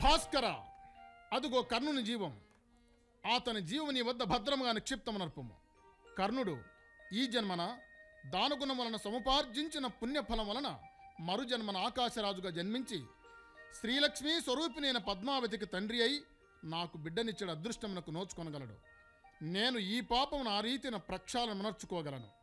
భాస్కర, అదుగో కర్ణుని జీవం. అతని జీవం నీ వద్ద భద్రముగా నిక్షిప్తమనర్పము. కర్ణుడు ఈ జన్మన దానగుణం వలన సముపార్జించిన పుణ్యఫలం వలన మరుజన్మన ఆకాశరాజుగా జన్మించి శ్రీలక్ష్మీ స్వరూపిణైన పద్మావతికి తండ్రి అయి నాకు బిడ్డనిచ్చే అదృష్టమునకు నోచుకొనగలడు. నేను ఈ పాపమును ఆ రీతిన ప్రక్షాళన నర్చుకోగలను.